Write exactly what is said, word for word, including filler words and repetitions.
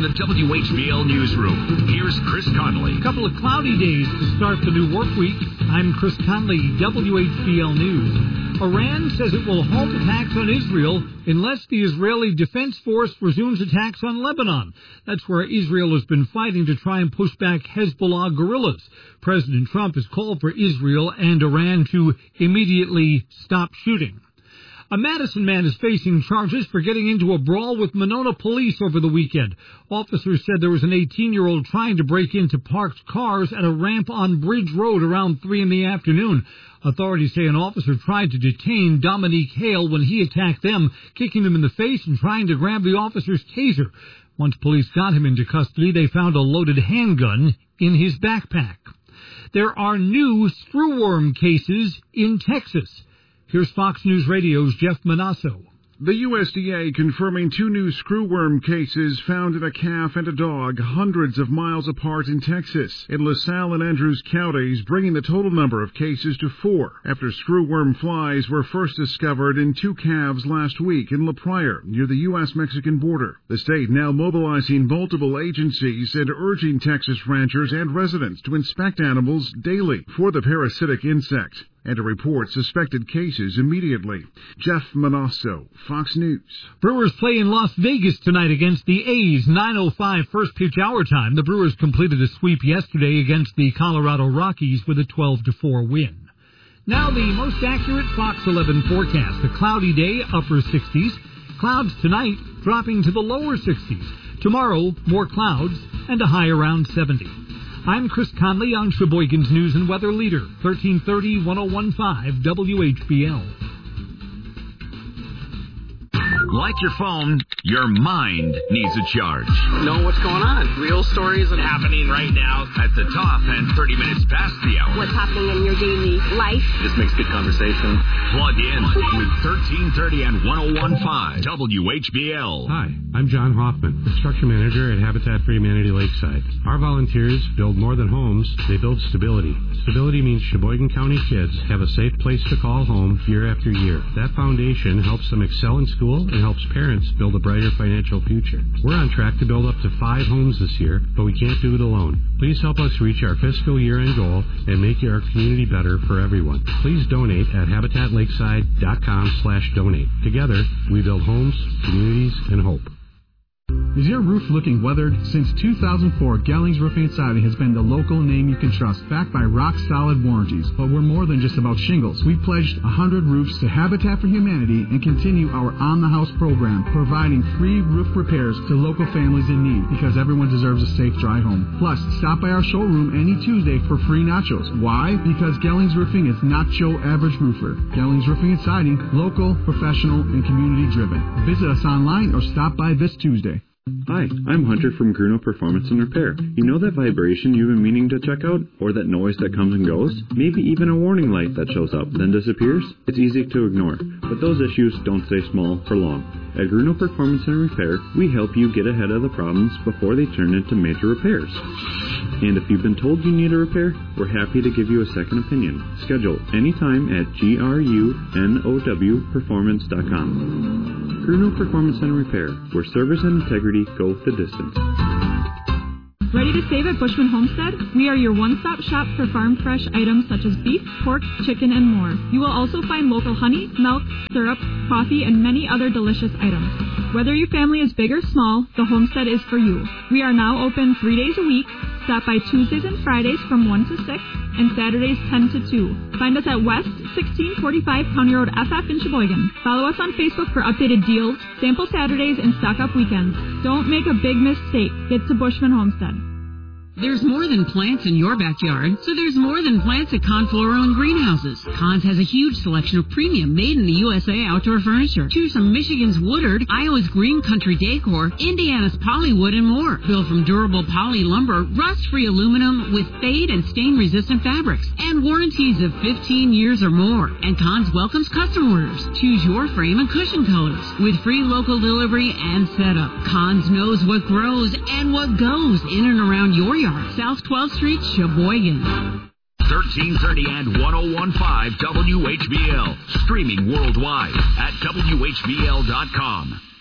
from the W H B L Newsroom, here's Chris Conley. A couple of cloudy days to start the new work week. I'm Chris Conley, W H B L News. Iran says it will halt attacks on Israel unless the Israeli Defense Force resumes attacks on Lebanon. That's where Israel has been fighting to try and push back Hezbollah guerrillas. President Trump has called for Israel and Iran to immediately stop shooting. A Madison man is facing charges for getting into a brawl with Monona police over the weekend. Officers said there was an eighteen-year-old trying to break into parked cars at a ramp on Bridge Road around three in the afternoon. Authorities say an officer tried to detain Dominique Hale when he attacked them, kicking him in the face and trying to grab the officer's taser. Once police got him into custody, they found a loaded handgun in his backpack. There are new screwworm cases in Texas. Here's Fox News Radio's Jeff Manasso. The U S D A confirming two new screwworm cases found in a calf and a dog hundreds of miles apart in Texas, in LaSalle and Andrews counties, bringing the total number of cases to four, after screwworm flies were first discovered in two calves last week in La Pryor, near the U S Mexican border. The state now mobilizing multiple agencies and urging Texas ranchers and residents to inspect animals daily for the parasitic insect and to report suspected cases immediately. Jeff Manasso, Fox News. Brewers play in Las Vegas tonight against the A's, nine oh five first pitch hour time. The Brewers completed a sweep yesterday against the Colorado Rockies with a twelve to four win. Now the most accurate Fox eleven forecast. A cloudy day, upper sixties. Clouds tonight dropping to the lower sixties. Tomorrow, more clouds and a high around seventy. I'm Chris Conley on Sheboygan's News and Weather Leader, thirteen thirty, ten fifteen W H B L. Like your phone, your mind needs a charge. Know what's going on. Real stories are happening right now. At the top and thirty minutes past the hour. What's happening in your daily life. This makes good conversation. Plug in with thirteen thirty and ten fifteen W H B L. Hi, I'm John Hoffman, Construction Manager at Habitat for Humanity Lakeside. Our volunteers build more than homes, they build stability. Stability means Sheboygan County kids have a safe place to call home year after year. That foundation helps them excel in school and helps parents build a brighter financial future. We're on track to build up to five homes this year, but we can't do it alone. Please help us reach our fiscal year-end goal and make our community better for everyone. Please donate at habitat lakeside dot com slash donate. Together, we build homes, communities, and hope. Is your roof looking weathered? Since two thousand four, Gellings Roofing and Siding has been the local name you can trust, backed by rock-solid warranties. But we're more than just about shingles. We've pledged one hundred roofs to Habitat for Humanity and continue our On-the-House program, providing free roof repairs to local families in need, because everyone deserves a safe, dry home. Plus, stop by our showroom any Tuesday for free nachos. Why? Because Gellings Roofing is not your average roofer. Gellings Roofing and Siding, local, professional, and community-driven. Visit us online or stop by this Tuesday. Hi, I'm Hunter from Gruno Performance and Repair. You know that vibration you've been meaning to check out? Or that noise that comes and goes? Maybe even a warning light that shows up, then disappears? It's easy to ignore, but those issues don't stay small for long. At Gruno Performance and Repair, we help you get ahead of the problems before they turn into major repairs. And if you've been told you need a repair, we're happy to give you a second opinion. Schedule anytime at G R U N O W performance dot com. Gruno Performance and Repair, where service and integrity go the distance. Ready to save at Bushman Homestead? We are your one-stop shop for farm fresh items such as beef, pork, chicken, and more. You will also find local honey, milk, syrup, coffee, and many other delicious items. Whether your family is big or small, the Homestead is for you. We are now open three days a week. Stop by Tuesdays and Fridays from one to six and Saturdays ten to two. Find us at West sixteen forty-five County Road F F in Sheboygan. Follow us on Facebook for updated deals, sample Saturdays, and stock-up weekends. Don't make a big mistake. Get to Bushman Homestead. There's more than plants in your backyard, so there's more than plants at Confloro and Greenhouses. Cons has a huge selection of premium made in the U S A outdoor furniture. Choose from Michigan's Woodard, Iowa's Green Country Decor, Indiana's Polywood, and more. Built from durable poly lumber, rust-free aluminum with fade and stain-resistant fabrics, and warranties of fifteen years or more. And Cons welcomes custom orders. Choose your frame and cushion colors with free local delivery and setup. Cons knows what grows and what goes in and around your yard. South twelfth Street, Sheboygan. thirteen thirty and ten fifteen W H B L. Streaming worldwide at W H B L dot com.